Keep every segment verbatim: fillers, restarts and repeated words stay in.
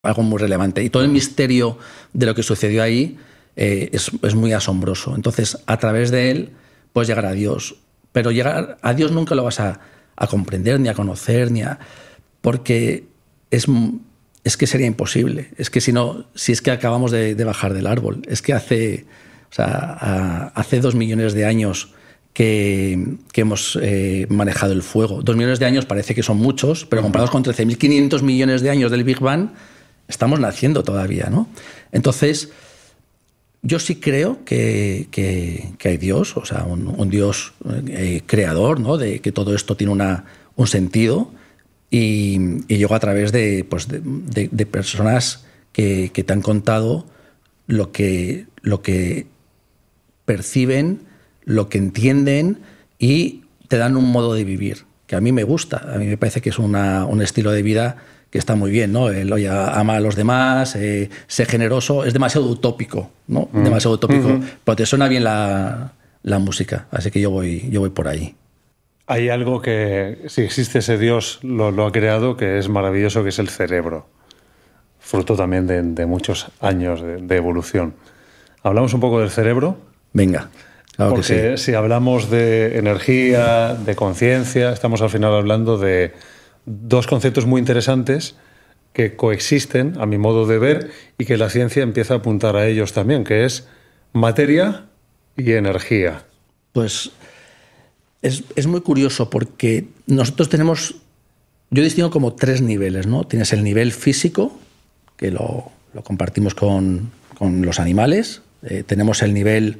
algo muy relevante. Y todo el misterio de lo que sucedió ahí eh, es, es muy asombroso. Entonces, a través de él puedes llegar a Dios. Pero llegar a Dios nunca lo vas a, a comprender, ni a conocer, ni a... porque es, es que sería imposible. Es que si no, si es que acabamos de, de bajar del árbol. Es que hace, o sea, a, hace dos millones de años que, que hemos eh, manejado el fuego. Dos millones de años parece que son muchos, pero comparados con trece mil quinientos millones de años del Big Bang, estamos naciendo todavía, ¿no? Entonces, yo sí creo que, que, que hay Dios, o sea, un, un Dios eh, creador, ¿no? De que todo esto tiene una, un sentido y, y llegó a través de, pues de, de, de personas que, que te han contado lo que, lo que perciben, lo que entienden y te dan un modo de vivir que a mí me gusta. A mí me parece que es una, un estilo de vida que está muy bien, ¿no? El, oye, ama a los demás, eh, sé generoso, es demasiado utópico, ¿no? Mm. Demasiado utópico, uh-huh. Pero te suena bien la, la música, así que yo voy, yo voy por ahí. Hay algo que, si existe ese Dios, lo, lo ha creado, que es maravilloso, que es el cerebro, fruto también de, de muchos años de, de evolución. ¿Hablamos un poco del cerebro? Venga, claro Porque que sí. Si hablamos de energía, de conciencia, estamos al final hablando de dos conceptos muy interesantes que coexisten, a mi modo de ver, y que la ciencia empieza a apuntar a ellos también, que es materia y energía. Pues es, es muy curioso porque nosotros tenemos, yo distingo como tres niveles, ¿no? Tienes el nivel físico, que lo, lo compartimos con, con los animales. Eh, tenemos el nivel,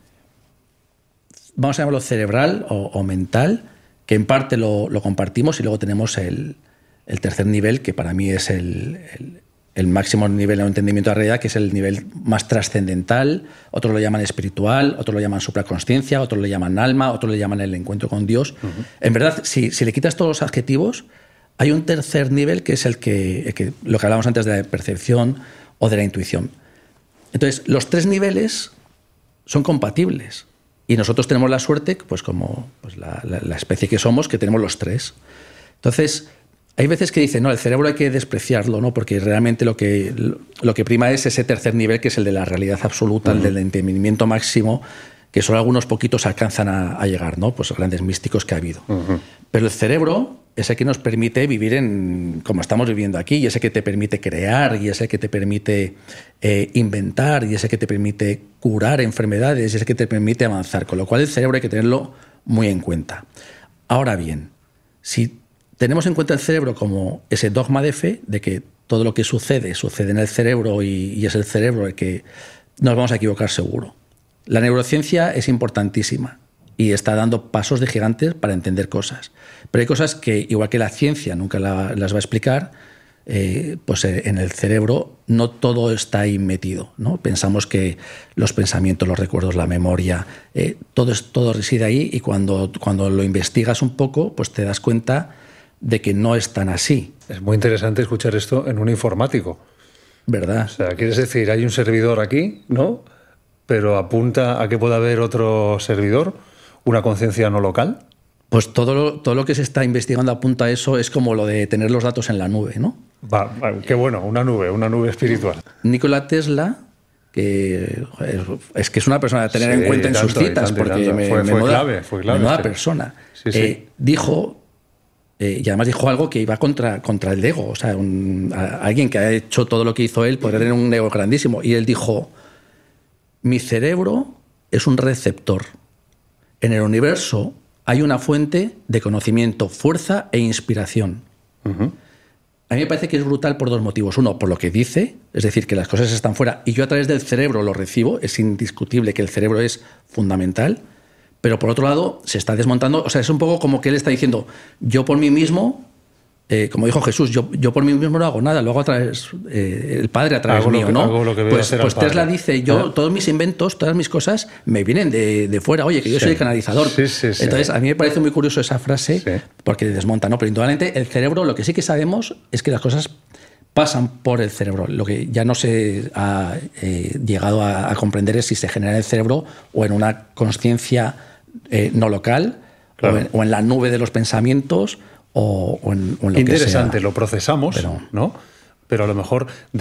vamos a llamarlo cerebral o, o mental, que en parte lo, lo compartimos, y luego tenemos el, el tercer nivel, que para mí es el, el, el máximo nivel de entendimiento de la realidad, que es el nivel más trascendental. Otros lo llaman espiritual, otros lo llaman supraconsciencia, otros lo llaman alma, otros lo llaman el encuentro con Dios. Uh-huh. En verdad, si, si le quitas todos los adjetivos, hay un tercer nivel que es el que, el que lo que hablábamos antes de la percepción o de la intuición. Entonces, los tres niveles son compatibles. Y nosotros tenemos la suerte, pues como pues la, la, la especie que somos, que tenemos los tres. Entonces, hay veces que dicen, no, el cerebro hay que despreciarlo, ¿no? Porque realmente lo que, lo que prima es ese tercer nivel, que es el de la realidad absoluta, uh-huh. el del entendimiento máximo, que solo algunos poquitos alcanzan a, a llegar, ¿no? Pues grandes místicos que ha habido. Uh-huh. Pero el cerebro es el que nos permite vivir en como estamos viviendo aquí, y es el que te permite crear, y es el que te permite eh, inventar, y es el que te permite curar enfermedades, y es el que te permite avanzar. Con lo cual el cerebro hay que tenerlo muy en cuenta. Ahora bien, si tenemos en cuenta el cerebro como ese dogma de fe, de que todo lo que sucede, sucede en el cerebro, y, y es el cerebro el que nos vamos a equivocar seguro. La neurociencia es importantísima y está dando pasos de gigantes para entender cosas. Pero hay cosas que, igual que la ciencia nunca la, las va a explicar, eh, pues en el cerebro no todo está ahí metido, ¿no? Pensamos que los pensamientos, los recuerdos, la memoria, eh, todo, es, todo reside ahí, y cuando, cuando lo investigas un poco, pues te das cuenta de que no es tan así. Es muy interesante escuchar esto en un informático. ¿Verdad? O sea, quieres decir, hay un servidor aquí, ¿no? Pero apunta a que pueda haber otro servidor, una conciencia no local. Pues todo lo, todo lo que se está investigando apunta a eso. Es como lo de tener los datos en la nube, ¿no? Va, va, qué bueno, una nube, una nube espiritual. Nikola Tesla, que es que es una persona a tener sí, en cuenta en tanto, sus citas, tanto, porque me, fue, me fue moda, clave, fue clave. Menuda sí. persona. Sí, sí. Eh, dijo, eh, y además dijo algo que iba contra, contra el ego. O sea, un, a, alguien que ha hecho todo lo que hizo él podría tener un ego grandísimo. Y él dijo, mi cerebro es un receptor. En el universo hay una fuente de conocimiento, fuerza e inspiración. Uh-huh. A mí me parece que es brutal por dos motivos. Uno, por lo que dice, es decir, que las cosas están fuera y yo a través del cerebro lo recibo. Es indiscutible que el cerebro es fundamental. Pero por otro lado, se está desmontando. O sea, es un poco como que él está diciendo, yo por mí mismo, eh, como dijo Jesús, yo, yo por mí mismo no hago nada, lo hago a través, eh, el Padre a través hago mío, que, ¿no? Hago lo que pues pues Tesla padre. dice, yo, ¿Eh? Todos mis inventos, todas mis cosas me vienen de, de fuera. Oye, que yo sí. soy el canalizador. Sí, sí, sí. Entonces, a mí me parece muy curioso esa frase, sí. porque desmonta, ¿no? Pero indudablemente el cerebro, lo que sí que sabemos es que las cosas pasan por el cerebro. Lo que ya no se ha eh, llegado a, a comprender es si se genera en el cerebro o en una consciencia eh, no local, claro. o, en, o en la nube de los pensamientos, o, o, en, o en lo interesante, que sea. lo procesamos, pero, ¿no? pero a lo mejor